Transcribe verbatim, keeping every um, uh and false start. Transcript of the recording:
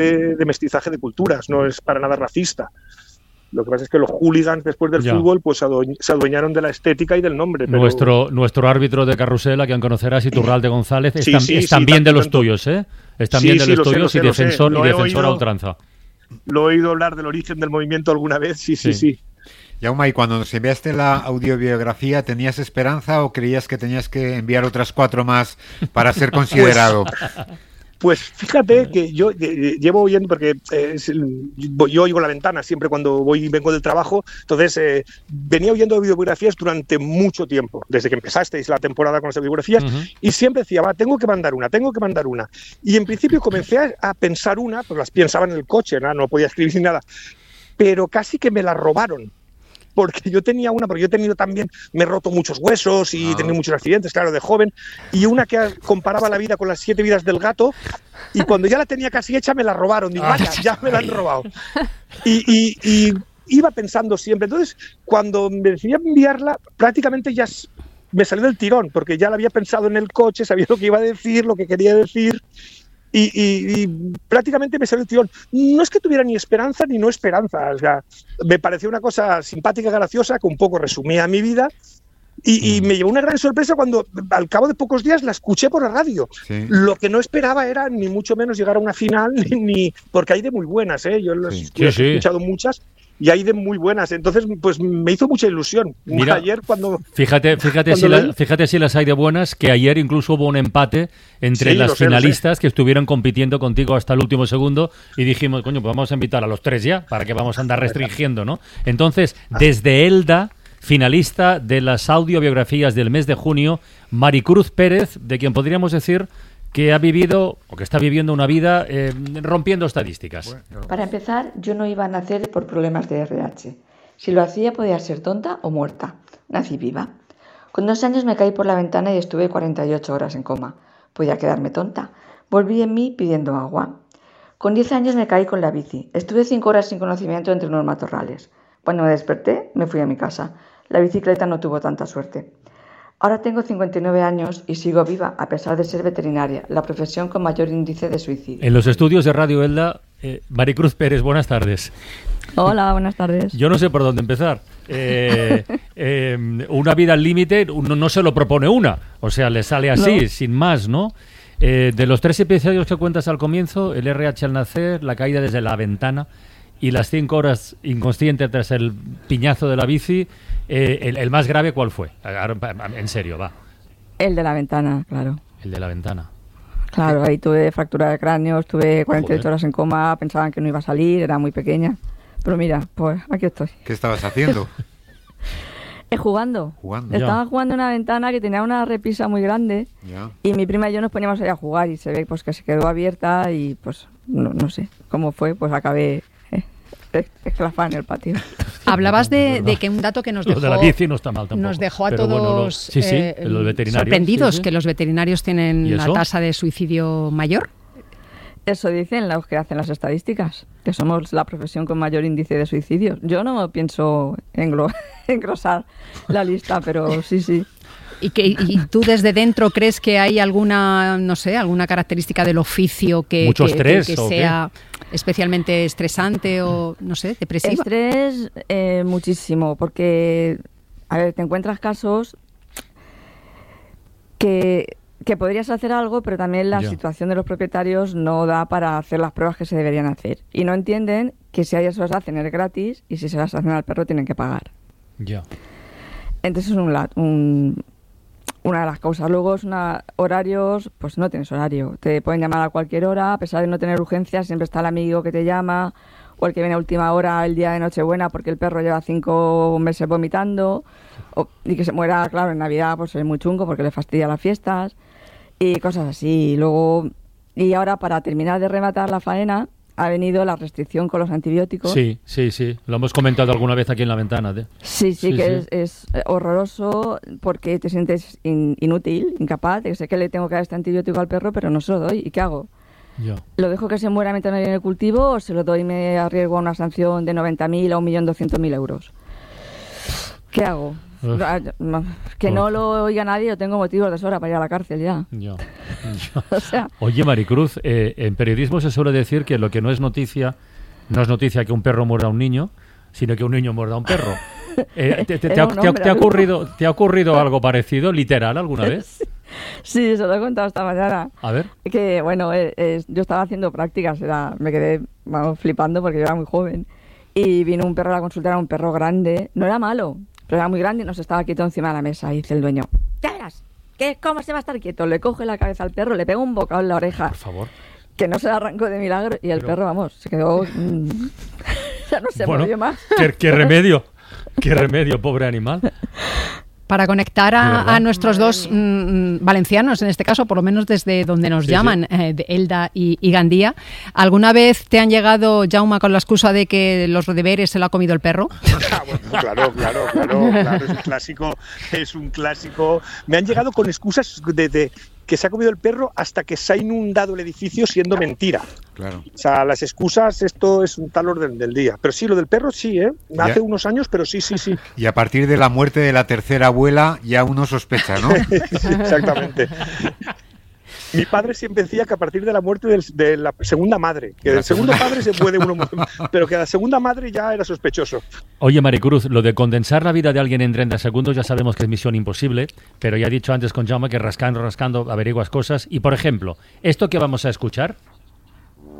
de, de mestizaje de culturas, no es para nada racista. Lo que pasa es que los hooligans después del ya. fútbol pues se adueñaron de la estética y del nombre. Pero... Nuestro nuestro árbitro de carrusel, a quien conocerás, Iturralde González, es, sí, tam- sí, es sí, también sí, de los tanto, tuyos, ¿eh? Es también sí, de los sí, tuyos sé, y defensor, y defensor a ultranza. Lo he oído hablar del origen del movimiento alguna vez, sí, sí, sí. sí. Jaume, y cuando nos enviaste la audiobiografía, ¿tenías esperanza o creías que tenías que enviar otras cuatro más para ser considerado? Pues, pues fíjate que yo eh, llevo oyendo, porque eh, yo oigo La Ventana siempre cuando voy y vengo del trabajo, entonces eh, venía oyendo biografías durante mucho tiempo, desde que empezasteis la temporada con las biografías, uh-huh. y siempre decía, va, tengo que mandar una, tengo que mandar una. Y en principio comencé a, a pensar una, pues las pensaba en el coche, ¿no? No podía escribir ni nada, pero casi que me la robaron. Porque yo tenía una, porque yo he tenido también, me he roto muchos huesos y he ah. tenido muchos accidentes, claro, de joven, y una que comparaba la vida con las siete vidas del gato, y cuando ya la tenía casi hecha me la robaron, digo, vaya, ya me la han robado. Y, y, y iba pensando siempre, entonces cuando me decidí enviarla, prácticamente ya me salió del tirón, porque ya la había pensado en el coche, sabía lo que iba a decir, lo que quería decir, Y, y, y prácticamente me salió el tirón. No es que tuviera ni esperanza ni no esperanza, o sea, me pareció una cosa simpática y graciosa que un poco resumía mi vida y, mm. y me llevó una gran sorpresa cuando al cabo de pocos días la escuché por la radio. Sí. Lo que no esperaba era ni mucho menos llegar a una final, ni, ni porque hay de muy buenas, ¿eh? Yo los, sí. Sí, he sí. escuchado muchas y hay de muy buenas, entonces pues me hizo mucha ilusión. Mira, ayer cuando fíjate fíjate cuando si la, fíjate si las hay de buenas, que ayer incluso hubo un empate entre sí, las sé, finalistas que estuvieron compitiendo contigo hasta el último segundo y dijimos, coño, pues vamos a invitar a los tres ya, para que vamos a andar restringiendo, ¿no? Entonces, desde Elda, finalista de las audiobiografías del mes de junio, Maricruz Pérez, de quien podríamos decir que ha vivido, o que está viviendo una vida eh, rompiendo estadísticas. Para empezar, yo no iba a nacer por problemas de erre hache. Si lo hacía, podía ser tonta o muerta. Nací viva. Con dos años me caí por la ventana y estuve cuarenta y ocho horas en coma. Podía quedarme tonta. Volví en mí pidiendo agua. Con diez años me caí con la bici. Estuve cinco horas sin conocimiento entre unos matorrales. Cuando me desperté, me fui a mi casa. La bicicleta no tuvo tanta suerte. Ahora tengo cincuenta y nueve años y sigo viva, a pesar de ser veterinaria, la profesión con mayor índice de suicidio. En los estudios de Radio Elda, eh, Maricruz Pérez, buenas tardes. Hola, buenas tardes. Yo no sé por dónde empezar. Eh, eh, una vida al límite uno no se lo propone una, o sea, le sale así, no. sin más, ¿no? Eh, de los tres episodios que cuentas al comienzo, el erre hache al nacer, la caída desde la ventana y las cinco horas inconsciente tras el piñazo de la bici, eh, el, el más grave, ¿cuál fue? En serio, va. El de la ventana, claro. El de la ventana. Claro, ahí tuve fractura de cráneo, estuve cuarenta y ocho Joder. horas en coma, pensaban que no iba a salir, era muy pequeña. Pero mira, pues aquí estoy. ¿Qué estabas haciendo? eh, jugando. Jugando. Estaba ya. jugando en una ventana que tenía una repisa muy grande ya. y mi prima y yo nos poníamos ahí a jugar y se ve pues que se quedó abierta y pues no, no sé cómo fue, pues acabé eh, esclafada en el patio. Hablabas de, de que un dato que nos dejó, de la bici no está mal tampoco, nos dejó a pero todos bueno, lo, sí, sí, eh, los veterinarios, sorprendidos, sí, sí. que los veterinarios tienen la tasa de suicidio mayor. Eso dicen los que hacen las estadísticas, que somos la profesión con mayor índice de suicidios. Yo no pienso englo- engrosar la lista, pero sí, sí. ¿Y, que, ¿Y tú desde dentro crees que hay alguna, no sé, alguna característica del oficio que, ¿Mucho que, estrés, que, que o sea qué? especialmente estresante o, no sé, depresiva? Estrés eh, muchísimo, porque, a ver, te encuentras casos que... que podrías hacer algo, pero también la ya. situación de los propietarios no da para hacer las pruebas que se deberían hacer. Y no entienden que si a ellos se las hacen es gratis y si se las hacen al perro tienen que pagar. Ya. Entonces es un, un, una de las causas. Luego es una, horarios, pues no tienes horario. Te pueden llamar a cualquier hora, a pesar de no tener urgencia, siempre está el amigo que te llama o el que viene a última hora el día de Nochebuena porque el perro lleva cinco meses vomitando o, y que se muera, claro, en Navidad pues es muy chungo porque le fastidia las fiestas. Y cosas así. Y luego, y ahora para terminar de rematar la faena, ha venido la restricción con los antibióticos. Sí, sí, sí. Lo hemos comentado alguna vez aquí en La Ventana. ¿eh? Sí, sí, sí, que sí. Es, es horroroso porque te sientes in, inútil, incapaz. De que sé que le tengo que dar este antibiótico al perro, pero no se lo doy. ¿Y qué hago? Ya. ¿Lo dejo que se muera mientras no viene el cultivo o se lo doy y me arriesgo a una sanción de noventa mil a un millón doscientos mil euros? ¿Qué hago? Que no lo oiga nadie, yo tengo motivos de sobra para ir a la cárcel ya. Yo, yo. O sea. Oye, Maricruz, eh, en periodismo se suele decir que lo que no es noticia, no es noticia que un perro muerda a un niño, sino que un niño muerda a un perro. Eh, te, te, te, ha, te, ha, te, ha ocurrido, ¿Te ha ocurrido algo parecido, literal, alguna vez? Sí, se lo he contado esta mañana. A ver. Que, bueno, eh, eh, yo estaba haciendo prácticas, era, me quedé vamos, flipando porque yo era muy joven. Y vino un perro a la consulta, era un perro grande. No era malo, pero era muy grande y nos estaba quieto encima de la mesa. Y dice el dueño, ya verás, ¿qué, ¿cómo se va a estar quieto? Le coge la cabeza al perro, le pega un bocado en la oreja. Por favor. Que no se la arrancó de milagro y el pero... perro, vamos, se quedó... Mmm, ya no se bueno, movió más. ¿Qué, qué remedio? ¿Qué remedio, pobre animal? Para conectar a, a nuestros dos mmm, valencianos, en este caso, por lo menos desde donde nos sí, llaman, sí. Eh, de Elda y, y Gandía, ¿alguna vez te han llegado, Jaume, con la excusa de que los deberes se lo ha comido el perro? Ah, bueno, claro, claro, claro, claro, es un clásico, es un clásico. Me han llegado con excusas de... de que se ha comido el perro hasta que se ha inundado el edificio siendo mentira. Claro. O sea, las excusas, esto es un tal orden del día. Pero sí, lo del perro sí, ¿eh? Hace ya. unos años, pero sí, sí, sí. Y a partir de la muerte de la tercera abuela ya uno sospecha, ¿no? Sí, exactamente. Mi padre siempre decía que a partir de la muerte del, de la segunda madre, que del segundo padre se puede uno, pero que a la segunda madre ya era sospechoso. Oye, Maricruz, lo de condensar la vida de alguien en treinta segundos ya sabemos que es misión imposible, pero ya he dicho antes con Jaume que rascando, rascando averiguas cosas. Y, por ejemplo, esto que vamos a escuchar...